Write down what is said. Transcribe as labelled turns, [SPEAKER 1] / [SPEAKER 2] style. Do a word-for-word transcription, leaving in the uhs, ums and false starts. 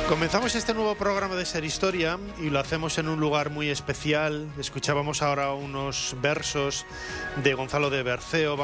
[SPEAKER 1] Comenzamos este nuevo programa de Ser Historia y lo hacemos en un lugar muy especial. Escuchábamos ahora unos versos de Gonzalo de Berceo.